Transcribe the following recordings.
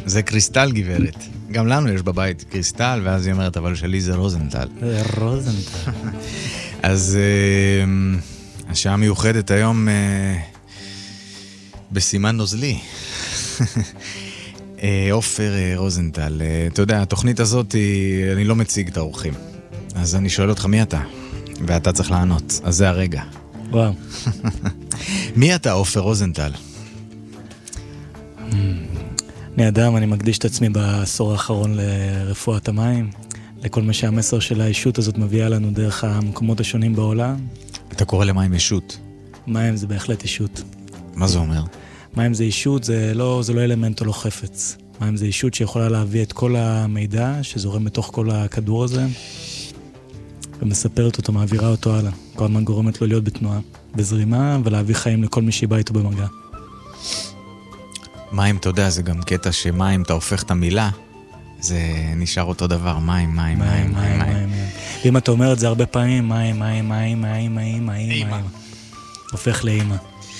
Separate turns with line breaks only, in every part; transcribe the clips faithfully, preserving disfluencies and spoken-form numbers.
זה קריסטל גברת. גם לנו יש בבית קריסטל, ואז היא אומרת, אבל שלי זה רוזנטל.
זה רוזנטל.
אז uh, השעה מיוחדת היום uh, בסימן נוזלי. עופר uh, רוזנטל. Uh, אתה יודע, התוכנית הזאת, היא, אני לא מציג את האורחים. אז אני שואל אותך, מי אתה? ואתה צריך לענות. אז זה הרגע.
וואו.
מי אתה, עופר רוזנטל?
אני אדם, אני מקדיש את עצמי בעשור האחרון לרפואת המים, לכל מה שהמסר של האישות הזאת מביאה לנו דרך המקומות השונים בעולם.
אתה קורא למים אישות?
מים זה בהחלט אישות.
מה זה אומר?
מים זה אישות, זה לא, זה לא אלמנט או לא חפץ. מים זה אישות שיכולה להביא את כל המידע שזורם בתוך כל הכדור הזה, ומספרת אותו, מעבירה אותו הלאה. כל הזמן גורמת לו להיות בתנועה, בזרימה, ולהביא חיים לכל מי שבא איתו במגע.
מים, אתה יודע, זה גם קטע שמים, אתה הופך את המילה, זה נשאר אותו דבר, מים, מים, מים, מים, מים.
ואם אתה אומר את זה הרבה פעמים, מים, מים, מים, מים, מים, מים, מים. הופך לאמא.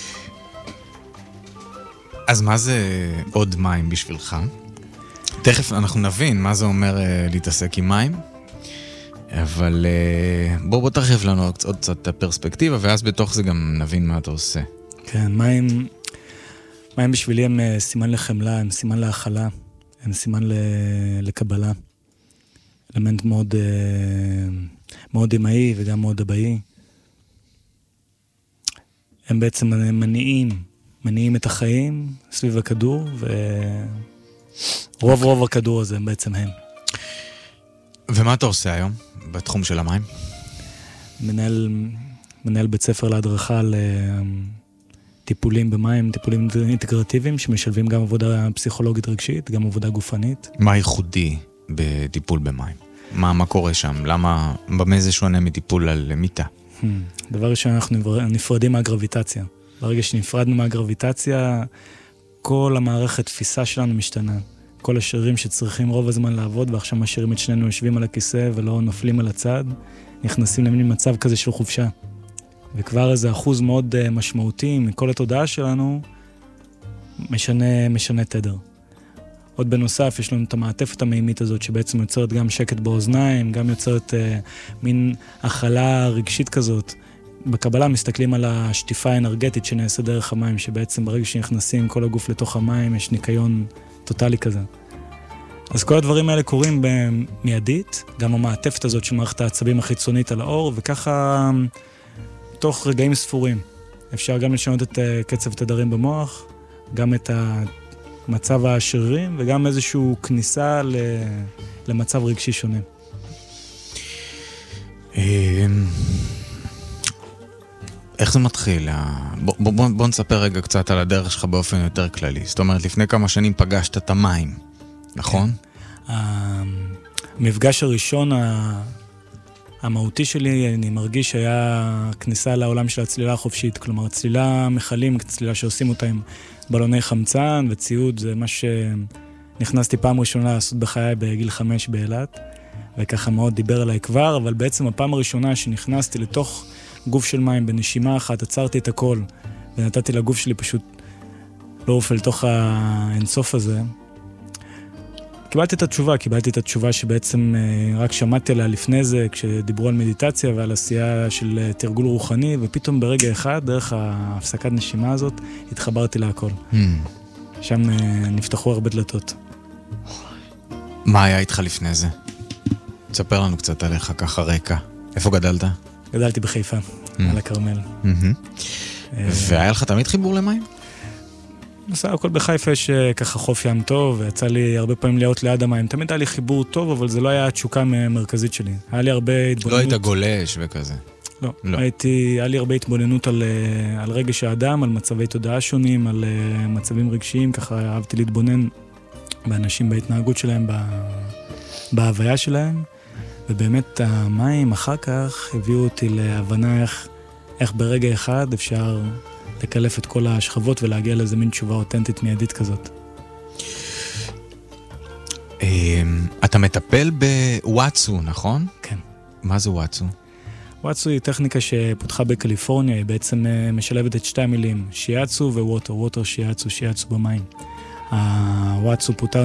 אז מה זה עוד מים בשבילך? תכף אנחנו נבין מה זה אומר להתעסק עם מים, אבל בוא בוא תרחיב לנו עוד קצת את הפרספקטיבה, ואז בתוך זה גם נבין מה אתה עושה.
כן, מים... מים בשבילי הם סימן לחמלה, הם סימן להאכלה, הם סימן לקבלה. אלמנט מאוד, מאוד אמאי וגם מאוד אבאי. הם בעצם מניעים, מניעים את החיים סביב הכדור, ורוב רוב הכדור הזה הם בעצם הם.
ומה אתה עושה היום בתחום של המים?
מנהל, מנהל בית ספר להדרכה ל... טיפולים במים, טיפולים אינטגרטיביים, שמשלבים גם עבודה פסיכולוגית רגשית, גם עבודה גופנית.
מה ייחודי בטיפול במים? מה, מה קורה שם? למה, במה זה שונה מטיפול על מיטה?
דבר ראשון, אנחנו נפרדים מהגרביטציה. ברגע שנפרדנו מהגרביטציה, כל המערכת תפיסה שלנו משתנה. כל השרירים שצריכים רוב הזמן לעבוד, ועכשיו השרירים את שנינו יושבים על הכיסא ולא נופלים על הצד, נכנסים למין מצב כזה של חופשה. וכבר איזה אחוז מאוד משמעותי מכל התודעה שלנו משנה, משנה תדר. עוד בנוסף, יש לנו את המעטפת המימית הזאת, שבעצם יוצרת גם שקט באוזניים, גם יוצרת אה, מין החלה רגשית כזאת. בקבלה מסתכלים על השטיפה האנרגטית שנעשה דרך המים, שבעצם ברגע שנכנסים כל הגוף לתוך המים, יש ניקיון טוטלי כזה. אז כל הדברים האלה קורים במיידית, גם המעטפת הזאת של מערכת העצבים החיצונית על האור, וככה... תוך רגעים ספורים. אפשר גם לשנות את קצב תדרים במוח, גם את מצב השרירים, וגם איזושהי כניסה למצב רגשי שונה.
איך זה מתחיל? בוא, בוא, בוא נספר רגע קצת על הדרך שלך באופן יותר כללי. זאת אומרת, לפני כמה שנים פגשת את המים, נכון?
המפגש הראשון ה... המהותי שלי, אני מרגיש שהיה כניסה לעולם של הצלילה החופשית, כלומר, צלילה מחלים, צלילה שעושים אותה עם בלוני חמצן וציוד, זה מה שנכנסתי פעם ראשונה לעשות בחיי בגיל חמש באילת, וככה מאוד דיבר עליי כבר, אבל בעצם הפעם הראשונה שנכנסתי לתוך גוף של מים, בנשימה אחת, עצרתי את הכל, ונתתי לגוף שלי פשוט לעוף אל תוך האינסוף הזה, קיבלתי את התשובה, קיבלתי את התשובה שבעצם רק שמעתי עליה לפני זה, כשדיברו על מדיטציה ועל עשייה של תרגול רוחני, ופתאום ברגע אחד, דרך ההפסקת נשימה הזאת, התחברתי להכל. Mm. שם נפתחו הרבה דלתות.
מה היה איתך לפני זה? תספר לנו קצת עליך, ככה רקע. איפה גדלת?
גדלתי בחיפה, mm. על הכרמל.
Mm-hmm. והיה לך תמיד חיבור למים?
בסך הכל בחיפה יש ככה חוף ים טוב, ויצא לי הרבה פעמים להיות ליד המים. תמיד היה לי חיבור טוב, אבל זה לא היה התשוקה המרכזית שלי. היה לי הרבה התבוננות...
לא היית גולש וכזה.
לא, לא. הייתי, היה לי הרבה התבוננות על, על רגש האדם, על מצבי תודעה שונים, על מצבים רגשיים, ככה אהבתי להתבונן באנשים, בהתנהגות שלהם, בהוויה שלהם, ובאמת המים אחר כך הביאו אותי להבנה איך, איך ברגע אחד אפשר... לקלף את כל השכבות ולהגיע לאיזה מין תשובה אותנטית מיידית כזאת.
אתה מטפל בוואטסו, נכון?
כן.
מה זה וואטסו?
וואטסו היא טכניקה שפותחה בקליפורניה, היא בעצם משלבת את שתי המילים, שיאצו וווטר, ווטר שיאצו, שיאצו במים. הוואטסו פותח